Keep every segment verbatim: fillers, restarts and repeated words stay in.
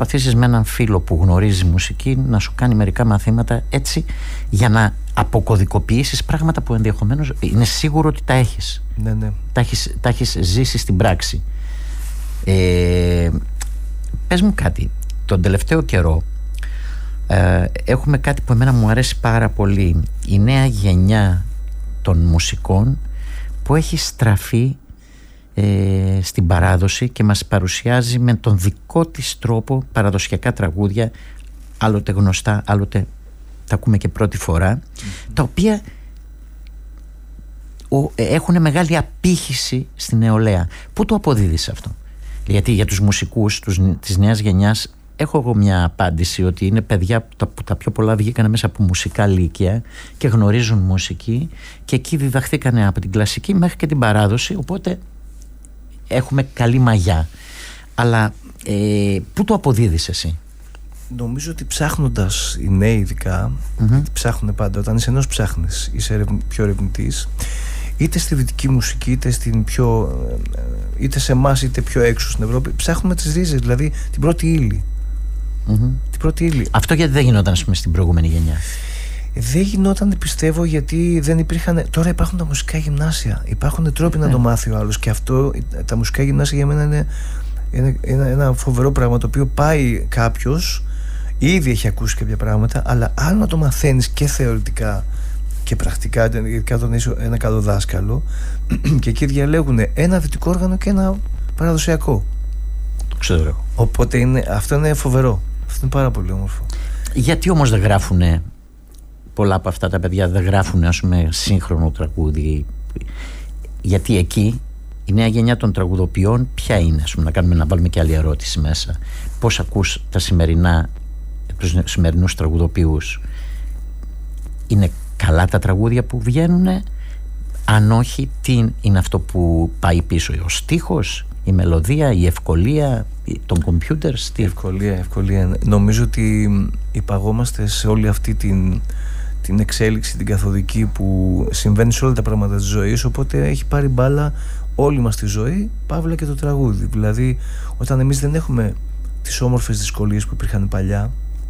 προσπαθήσεις με έναν φίλο που γνωρίζει μουσική να σου κάνει μερικά μαθήματα, έτσι, για να αποκωδικοποιήσεις πράγματα που ενδεχομένως είναι σίγουρο ότι τα έχεις. Ναι, ναι. Τα έχεις, τα έχεις ζήσει στην πράξη. Ε, πες μου κάτι. Τον τελευταίο καιρό ε, έχουμε κάτι που εμένα μου αρέσει πάρα πολύ. Η νέα γενιά των μουσικών που έχει στραφεί ε, στην παράδοση και μας παρουσιάζει με τον δικό της τρόπο παραδοσιακά τραγούδια, άλλοτε γνωστά, άλλοτε τα ακούμε και πρώτη φορά, mm-hmm. τα οποία έχουν μεγάλη απήχηση στην νεολαία. Πού το αποδίδεις αυτό? Γιατί για τους μουσικούς τους, της νέας γενιάς έχω εγώ μια απάντηση, ότι είναι παιδιά που τα, που τα πιο πολλά βγήκαν μέσα από μουσικά λύκεια και γνωρίζουν μουσική και εκεί διδαχθήκανε από την κλασική μέχρι και την παράδοση, οπότε έχουμε καλή μαγιά. Αλλά ε, πού το αποδίδεις εσύ? Νομίζω ότι ψάχνοντας οι νέοι ειδικά, mm-hmm. ψάχνουν πάντα, όταν είσαι ενός ψάχνεις, είσαι πιο ερευνητής, είτε στη δυτική μουσική είτε, στην πιο, είτε σε εμάς είτε πιο έξω στην Ευρώπη, ψάχνουμε τις ρίζες, δηλαδή την πρώτη ύλη. Mm-hmm. Την πρώτη ύλη. Αυτό γιατί δεν γινόταν, ας πούμε, στην προηγούμενη γενιά? Δεν γινόταν, πιστεύω, γιατί δεν υπήρχαν. Τώρα υπάρχουν τα μουσικά γυμνάσια, υπάρχουν τρόποι mm. να το μάθει ο άλλος, και αυτό, τα μουσικά γυμνάσια για μένα είναι, είναι, είναι ένα φοβερό πράγμα, το οποίο πάει κάποιος, ήδη έχει ακούσει κάποια πράγματα, αλλά άλλο να το μαθαίνεις και θεωρητικά και πρακτικά, ειδικά όταν είσαι ένα καλό δάσκαλο, και εκεί διαλέγουν ένα δυτικό όργανο και ένα παραδοσιακό. Το ξέρω. Οπότε είναι, αυτό είναι φοβερό. Αυτό είναι πάρα πολύ όμορφο. Γιατί όμως δεν γράφουνε πολλά από αυτά τα παιδιά, δεν γράφουνε, ας πούμε, σύγχρονο τραγούδι? Γιατί εκεί η νέα γενιά των τραγουδοποιών ποια είναι, ας πούμε, να κάνουμε, να βάλουμε και άλλη ερώτηση μέσα. Πώς ακούς τα σημερινά, τους σημερινούς τραγουδοποιούς? Είναι καλά τα τραγούδια που βγαίνουνε? Αν όχι, τι είναι αυτό που πάει πίσω? Ο στίχος, η μελωδία, η ευκολία των κομπιούτερς? Η ευκολία, ευκολία. Νομίζω ότι υπαγόμαστε σε όλη αυτή την, την εξέλιξη, την καθοδική που συμβαίνει σε όλα τα πράγματα της ζωής, οπότε έχει πάρει μπάλα όλη μας τη ζωή, παύλα και το τραγούδι. Δηλαδή, όταν εμείς δεν έχουμε τις όμορφες δυσκολίες που υπήρχαν παλιά,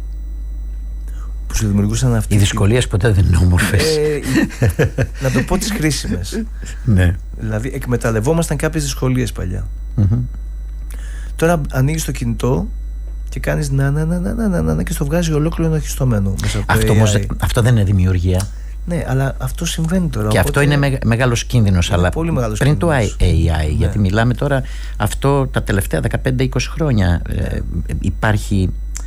που σου δημιουργούσαν αυτή. Οι δυσκολίες ποτέ δεν είναι όμορφες. Ε, να το πω τις χρήσιμες. Ναι. Δηλαδή, εκμεταλλευόμασταν κάποιες δυσκολίες παλιά. Mm-hmm. Τώρα ανοίγεις το κινητό και κάνεις να, να, να, να, να, να, να, και στο βγάζει ολόκληρο ενορχιστρωμένο. Αυτό, όμως, αυτό δεν είναι δημιουργία? Ναι, αλλά αυτό συμβαίνει τώρα. Και οπότε αυτό είναι με, μεγάλος κίνδυνος. Αλλά πολύ μεγάλος πριν κίνδυνος. Το έι άι, ναι. γιατί μιλάμε τώρα αυτό τα τελευταία δεκαπέντε είκοσι χρόνια, ναι. ε, υπάρχει.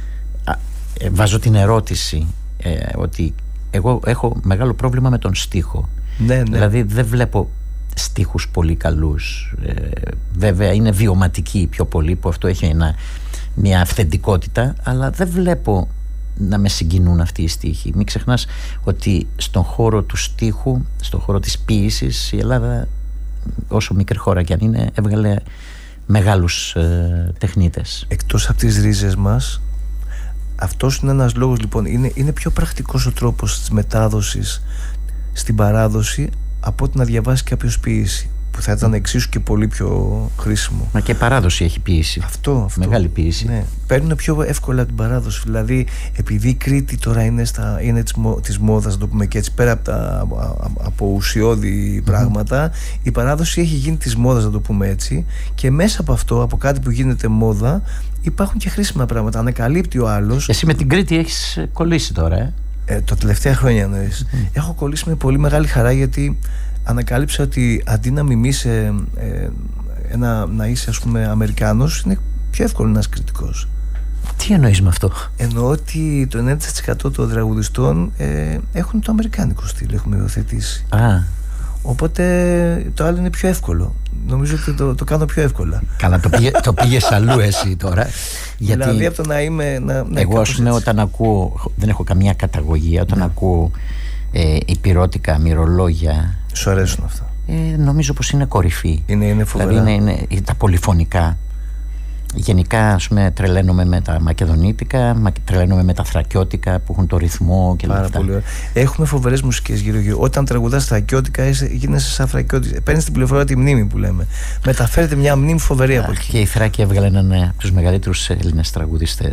Ε, βάζω την ερώτηση ε, ότι εγώ έχω μεγάλο πρόβλημα με τον στίχο. Ναι, ναι. Δηλαδή δεν βλέπω στίχους πολύ καλούς. Ε, βέβαια είναι βιωματικοί πιο πολύ, που αυτό έχει ένα, μια αυθεντικότητα, αλλά δεν βλέπω να με συγκινούν αυτοί οι στίχοι. Μην ξεχνάς ότι στον χώρο του στίχου, στον χώρο της ποίησης, η Ελλάδα, όσο μικρή χώρα κι αν είναι, έβγαλε μεγάλους ε, τεχνίτες. Εκτός από τις ρίζες μας, αυτός είναι ένας λόγος, λοιπόν, είναι, είναι πιο πρακτικός ο τρόπος της μετάδοσης στην παράδοση από ότι να διαβάσει κάποιος ποίηση, που θα ήταν εξίσου και πολύ πιο χρήσιμο. Μα και παράδοση έχει ποίηση. Αυτό, αυτό. Μεγάλη ποίηση. Ναι. Παίρνουν πιο εύκολα την παράδοση. Δηλαδή, επειδή η Κρήτη τώρα είναι, στα, είναι της, της μόδας, να το πούμε και έτσι, πέρα από, τα, από ουσιώδη mm-hmm. πράγματα, η παράδοση έχει γίνει της μόδας, να το πούμε έτσι, και μέσα από αυτό, από κάτι που γίνεται μόδα, υπάρχουν και χρήσιμα πράγματα. Ανακαλύπτει ο άλλος. Εσύ με την Κρήτη έχεις κολλήσει τώρα, ε? ε τα τελευταία χρόνια εννοείς. Mm. Έχω κολλήσει με πολύ μεγάλη χαρά, γιατί ανακάλυψα ότι αντί να μιμήσει ε, ένα, να είσαι, ας πούμε, Αμερικάνος, είναι πιο εύκολο να είσαι κριτικός. Τι εννοείς με αυτό? Εννοώ ότι το ενενήντα τοις εκατό των τραγουδιστών ε, έχουν το αμερικάνικο στυλ, έχουμε υιοθετήσει. Α. Οπότε το άλλο είναι πιο εύκολο. Νομίζω ότι το, το κάνω πιο εύκολα. Καλά, το, πήγε, το πήγες αλλού εσύ τώρα. Γιατί δηλαδή από το να είμαι. Να, να εγώ, ας πούμε, όταν ακούω. Δεν έχω καμία καταγωγή. Όταν ναι. ακούω ε, υπηρώτικα, μυρολόγια. Σου αρέσουν αυτά? Ε, νομίζω πως είναι κορυφή. Είναι, είναι φοβερά. Δηλαδή είναι, είναι τα πολυφωνικά. Γενικά, ας πούμε, τρελαίνομαι με τα μακεδονίτικα, τρελαίνομαι με τα θρακιώτικα που έχουν το ρυθμό και πάρα αυτά. Πολύ ωραία. Έχουμε φοβερές μουσικές γύρω-γύρω. Όταν τραγουδάς θρακιώτικα, γίνεσαι σαν θρακιώτης. Παίρνεις την πληροφορία τη μνήμη που λέμε. Μεταφέρεται μια μνήμη φοβερή από εκεί. Και η Θράκη έβγαλε έναν από τους μεγαλύτερους Έλληνες τραγουδιστές.